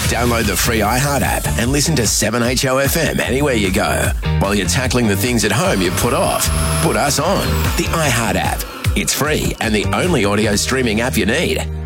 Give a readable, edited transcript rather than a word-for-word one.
Download the free iHeart app and listen to 7HOFM anywhere you go. While you're tackling the things at home you've put off, put us on. The iHeart app. It's free and the only audio streaming app you need.